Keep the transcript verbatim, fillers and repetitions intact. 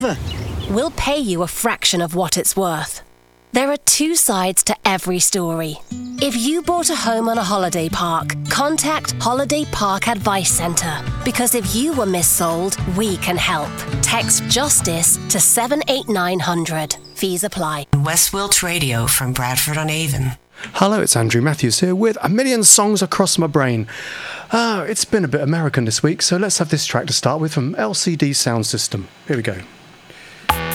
We'll pay you a fraction of what it's worth. There are two sides to every story. If you bought a home on a holiday park, contact Holiday Park Advice Centre. Because if you were missold, we can help. Text JUSTICE to seven eight nine hundred. Fees apply. West Wilts Radio from Bradford on Avon. Hello, it's Andrew Matthews here with A Million Songs Across My Brain. Uh, it's been a bit American this week, so let's have this track to start with from L C D Sound System. Here we go.